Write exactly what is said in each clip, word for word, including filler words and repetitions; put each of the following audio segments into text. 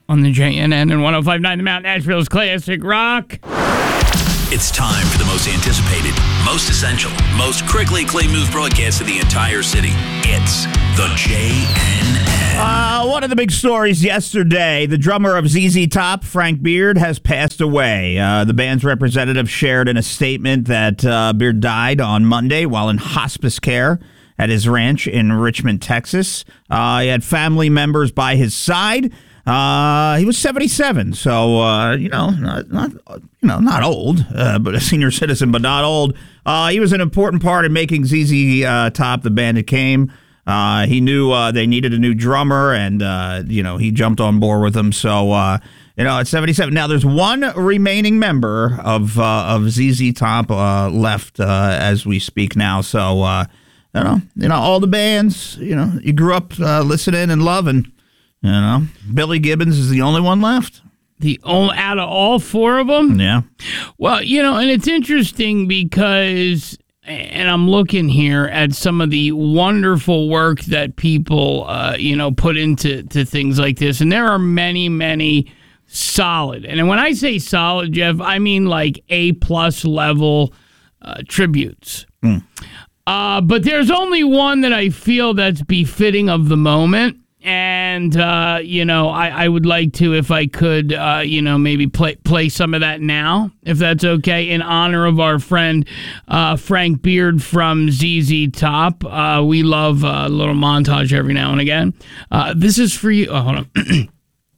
on the J N N and one oh five point nine The Mount, Nashville's Classic Rock. It's time for the most anticipated, most essential, most critically acclaimed news broadcast of the entire city. It's the J N N. Uh, one of the big stories yesterday, the drummer of Z Z Top, Frank Beard, has passed away. Uh, the band's representative shared in a statement that uh, Beard died on Monday while in hospice care at his ranch in Richmond, Texas. Uh, he had family members by his side. Uh, he was seventy-seven, so uh, you know, not, not you know, not old, uh, but a senior citizen, but not old. Uh, he was an important part in making Z Z uh, Top the band it came. Uh, he knew uh, they needed a new drummer, and uh, you know, he jumped on board with them. So uh, you know, at seventy-seven, now there's one remaining member of uh, of Z Z Top uh, left uh, as we speak now. So uh, you know, you know, all the bands, you know, you grew up uh, listening and loving. You know, Billy Gibbons is the only one left. The only out of all four of them? Yeah. Well, you know, and it's interesting because, and I'm looking here at some of the wonderful work that people, uh, you know, put into to things like this. And there are many, many solid. And when I say solid, Jeff, I mean like A-plus level uh, tributes. Mm. Uh, but there's only one that I feel that's befitting of the moment. And, uh, you know, I, I would like to, if I could, uh, you know, maybe play play some of that now, if that's okay, in honor of our friend uh, Frank Beard from Z Z Top. Uh, we love a little montage every now and again. Uh, this is for you. Oh, hold on.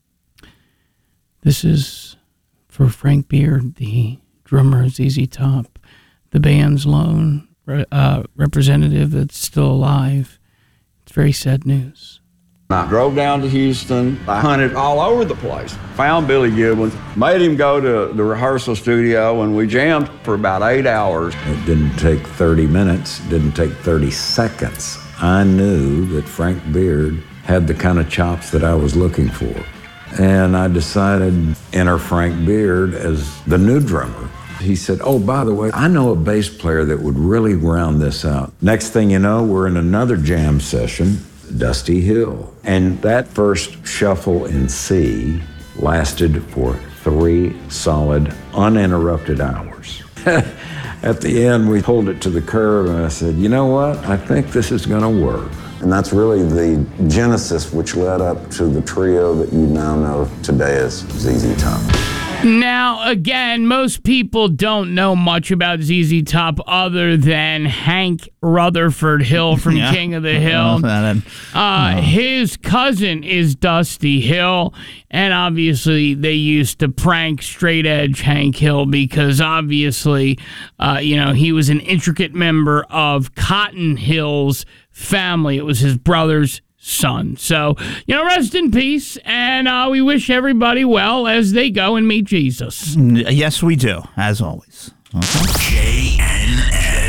This is for Frank Beard, the drummer of Z Z Top, the band's lone uh, representative that's still alive. It's very sad news. I drove down to Houston. I hunted all over the place. Found Billy Gibbons, made him go to the rehearsal studio, and we jammed for about eight hours. It didn't take thirty minutes, it didn't take thirty seconds. I knew that Frank Beard had the kind of chops that I was looking for. And I decided to enter Frank Beard as the new drummer. He said, oh, by the way, I know a bass player that would really round this out. Next thing you know, we're in another jam session. Dusty Hill. And that first shuffle in C lasted for three solid, uninterrupted hours. At the end, we pulled it to the curb, and I said, you know what? I think this is going to work. And that's really the genesis which led up to the trio that you now know today as Z Z Top. Now, again, most people don't know much about Z Z Top other than Hank Rutherford Hill from yeah. King of the Hill. Uh, oh. His cousin is Dusty Hill, and obviously they used to prank straight edge Hank Hill because obviously, uh, you know, he was an intricate member of Cotton Hill's family. It was his brother's son. So, you know, rest in peace, and uh, we wish everybody well as they go and meet Jesus. Yes, we do, as always. Okay. J N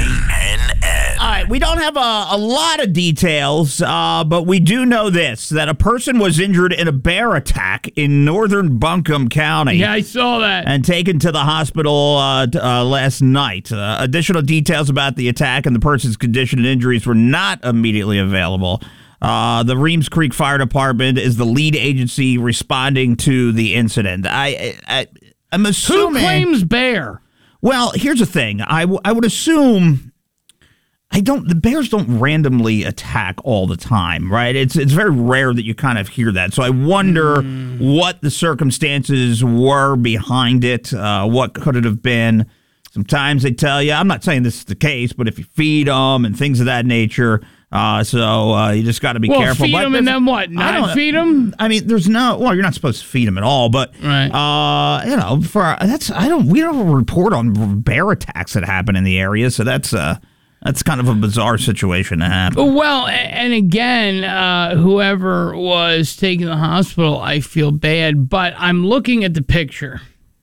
N. All right, we don't have a, a lot of details, uh, but we do know this, that a person was injured in a bear attack in northern Buncombe County. Yeah, I saw that. And taken to the hospital uh, t- uh, last night. Uh, additional details about the attack and the person's condition and injuries were not immediately available. Uh, the Reems Creek Fire Department is the lead agency responding to the incident. I, I, I'm assuming... Who claims bear? Well, here's the thing. I, w- I would assume... I don't. The bears don't randomly attack all the time, right? It's it's very rare that you kind of hear that. So I wonder mm. what the circumstances were behind it. Uh, what could it have been? Sometimes they tell you. I'm not saying this is the case, but if you feed them and things of that nature, uh, so uh, you just got to be well, careful. Feed but them and then what? Not feed them? I mean, there's no. Well, you're not supposed to feed them at all, but right. uh, you know, for that's I don't. We don't report on bear attacks that happen in the area, so that's uh. That's kind of a bizarre situation to happen. Well, and again, uh, whoever was taken to the hospital, I feel bad, but I'm looking at the picture.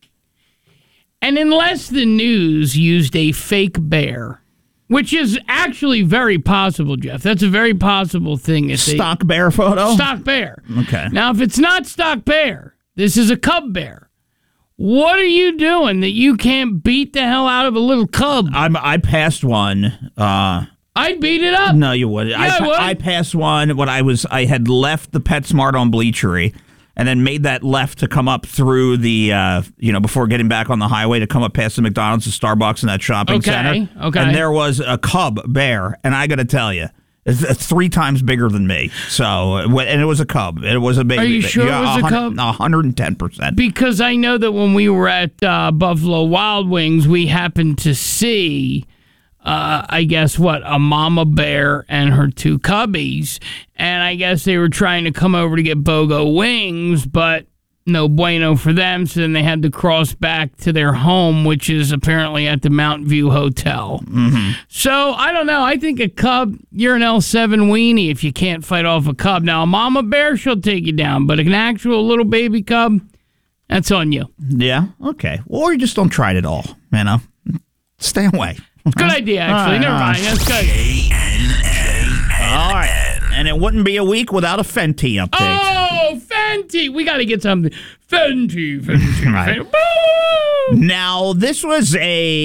And unless the news used a fake bear, which is actually very possible, Jeff. That's a very possible thing. If stock they, bear photo? Stock bear. Okay. Now, if it's not stock bear, this is a cub bear. What are you doing that you can't beat the hell out of a little cub? I'm, I passed one. Uh, I'd beat it up. No, you wouldn't. Yeah, I, I, would. I passed one when I was. I had left the PetSmart on Bleachery, and then made that left to come up through the, uh, you know, before getting back on the highway to come up past the McDonald's, the Starbucks, and that shopping Okay, center. okay. And there was a cub bear, and I got to tell you, it's, it's three times bigger than me. So, and it was a cub. It was a baby. Are you but sure yeah, it was a one hundred cub? one hundred ten percent. Because I know that when we were at uh, Buffalo Wild Wings, we happened to see, uh, I guess, what, a mama bear and her two cubbies. And I guess they were trying to come over to get BOGO wings, but no bueno for them. So then they had to cross back to their home, which is apparently at the Mountain View Hotel. Mm-hmm. So I don't know. I think a cub, you're an L seven weenie if you can't fight off a cub. Now, a mama bear, she'll take you down. But an actual little baby cub, that's on you. Yeah, okay. Or you just don't try it at all, you know. Stay away. Good idea, actually. All right, Never all right. mind. That's good. J N N. All right. And it wouldn't be a week without a Fenty update. Oh, Fenty. We got to get something. Fenty, Fenty, Right. Fenty. Boo! Now, this was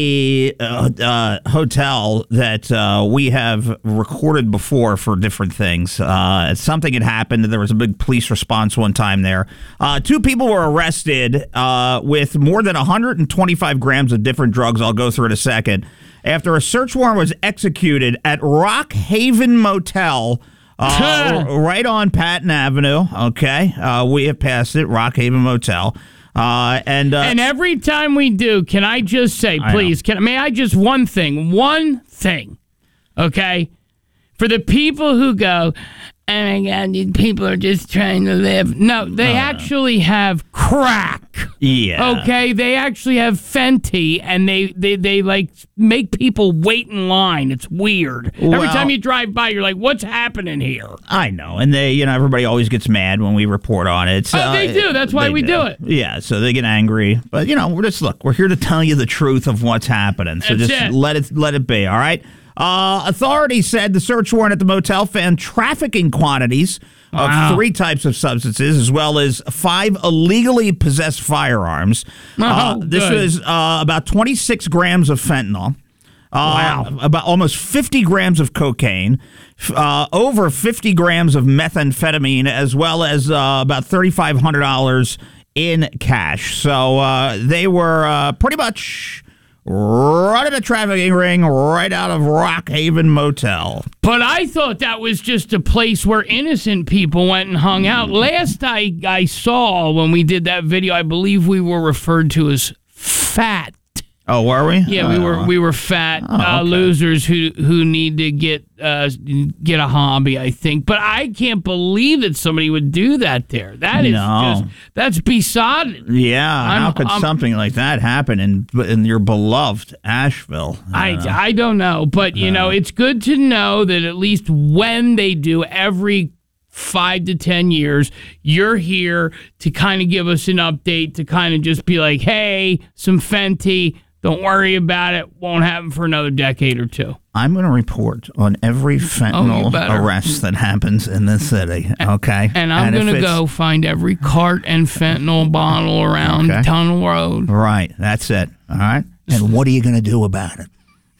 a uh, uh, hotel that uh, we have recorded before for different things. Uh, something had happened. There was a big police response one time there. Uh, two people were arrested uh, with more than one hundred twenty-five grams of different drugs. I'll go through in a second. After a search warrant was executed at Rock Haven Motel, uh, right on Patton Avenue. Okay, uh, we have passed it, Rock Haven Motel. Uh, and uh, And every time we do, can I just say, I please, can may I just one thing, one thing, okay? For the people who go, oh my God, these people are just trying to live. No, they actually have crack. yeah, Okay, they actually have Fenty, and they, they, they like make people wait in line. It's weird. Every Well- time you drive by, you're like, "What's happening here?" I know, and they, you know, everybody always gets mad when we report on it. So, Oh, they do. That's why they we do it. Yeah, so they get angry, but you know, we're just look. We're here to tell you the truth of what's happening. So That's just it. let it let it be. All right. Uh, authorities said the search warrant at the motel found trafficking quantities Wow. of three types of substances, as well as five illegally possessed firearms. Oh, uh, this good. was uh, about twenty-six grams of fentanyl. Uh, Wow. About almost fifty grams of cocaine, f- uh, over fifty grams of methamphetamine, as well as uh, about thirty-five hundred dollars in cash. So uh, they were uh, pretty much running a trafficking ring right out of Rock Haven Motel. But I thought that was just a place where innocent people went and hung out. Last I, I saw when we did that video, I believe we were referred to as fat. Oh, were we? Yeah, we were we were fat uh, losers who who need to get uh, get a hobby, I think. But I can't believe that somebody would do that there. That is No. just that's besotted. Yeah, how I'm- could I'm- something like that happen in in your beloved Asheville? I, I don't know, but you know, it's good to know that at least when they do every five to ten years, you're here to kind of give us an update, to kind of just be like, hey, some Fenty, don't worry about it, won't happen for another decade or two. I'm going to report on every fentanyl better. arrest that happens in this city, okay? And I'm if going to it's- go find every cart and fentanyl bottle around Okay. Tunnel Road. Right, that's it, all right? And what are you going to do about it?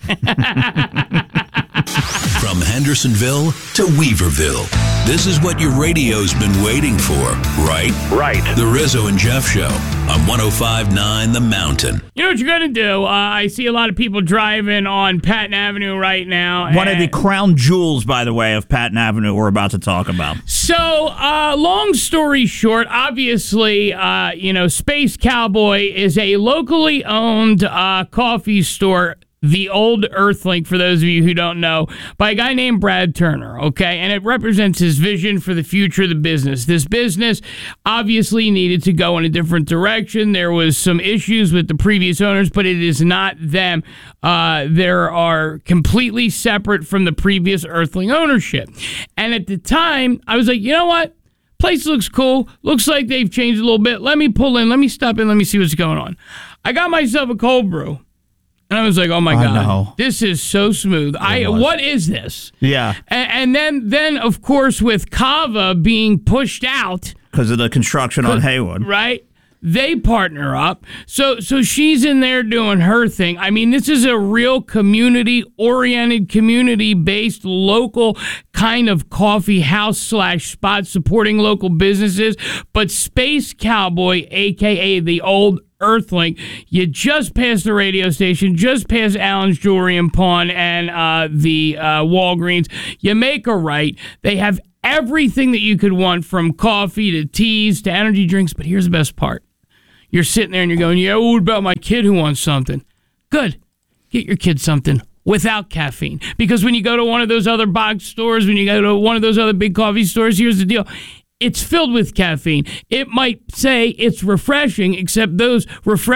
From Hendersonville to Weaverville, this is what your radio's been waiting for, right? Right. The Rizzo and Jeff Show on one oh five point nine The Mountain. You know what you're going to do? Uh, I see a lot of people driving on Patton Avenue right now. One of the and- crown jewels, by the way, of Patton Avenue we're about to talk about. So, uh, long story short, obviously, uh, you know, Space Cowboy is a locally owned uh, coffee store, the Old Earthlink, for those of you who don't know, by a guy named Brad Turner, okay? And it represents his vision for the future of the business. This business obviously needed to go in a different direction. There was some issues with the previous owners, but it is not them. Uh, there are completely separate from the previous Earthling ownership. And at the time, I was like, you know what? Place looks cool. Looks like they've changed a little bit. Let me pull in. Let me stop in. Let me see what's going on. I got myself a cold brew. And I was like, oh, my I God, know. this is so smooth. I was. What is this? Yeah, And, and then, then, of course, with Kava being pushed out, because of the construction on Haywood. right? They partner up. So so she's in there doing her thing. I mean, this is a real community-oriented, community-based, local kind of coffee house slash spot supporting local businesses. But Space Cowboy, a k a the old Earthlink, you just passed the radio station, just past Allen's Jewelry and Pawn and uh, the uh, Walgreens. You make a right. They have everything that you could want, from coffee to teas to energy drinks. But here's the best part. You're sitting there and you're going, yeah, what about my kid who wants something? Good. Get your kid something without caffeine. Because when you go to one of those other box stores, when you go to one of those other big coffee stores, here's the deal. It's filled with caffeine. It might say it's refreshing, except those refreshing